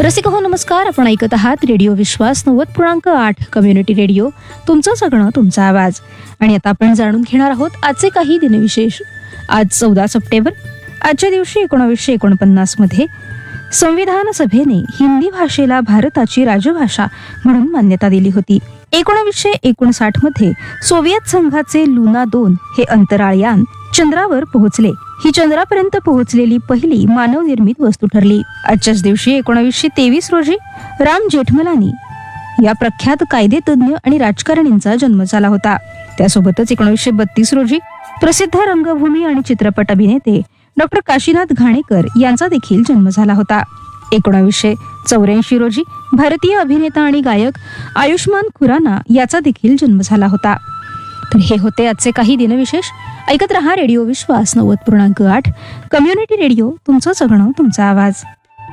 रसिक हो नमस्कार. आपण ऐकत आहात रेडिओ विश्वास 90.8 कम्युनिटी रेडिओ. तुमचं सगळं तुमचा आवाज. आणि आता आपण जाणून घेणार आहोत आजचे काही दिनविशेष. आज 14 सप्टेंबर. आजच्या दिवशी 1949 मध्ये संविधान सभेने हिंदी भाषेला भारताची राजभाषा म्हणून मान्यता दिली होती. 1959 मध्ये सोव्हिएत संघाचे लुना 2 हे अंतराळयान चंद्रावर पोहोचले. ही चंद्रापर्यंत पोहोचलेली पहिली मानवनिर्मित वस्तू ठरली. आजच्याच दिवशी 1923 रोजी राम जेठमलानी या प्रख्यात कायदेतज्ञ आणि राजकारणींचा जन्म झाला होता. त्यासोबतच 1932 रोजी प्रसिद्ध रंगभूमी आणि चित्रपट अभिनेते डॉक्टर काशीनाथ घाणेकर यांचा देखील जन्म झाला होता. 1984 रोजी भारतीय अभिनेता आणि गायक आयुष्मान खुराना याचा देखील जन्म झाला होता. तर हे होते आजचे काही दिनविशेष. ऐकत रहा रेडिओ विश्वास 90.8 कम्युनिटी रेडिओ. तुमचं सगळं तुमचा आवाज.